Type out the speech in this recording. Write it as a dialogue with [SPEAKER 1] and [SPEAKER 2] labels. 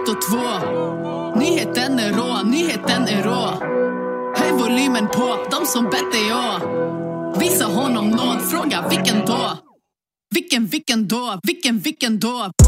[SPEAKER 1] och 2. Nyheten är rå, nyheten är rå. Höj volymen på, de som bett är jag. Visa honom nåd, fråga vilken då? Vilken då?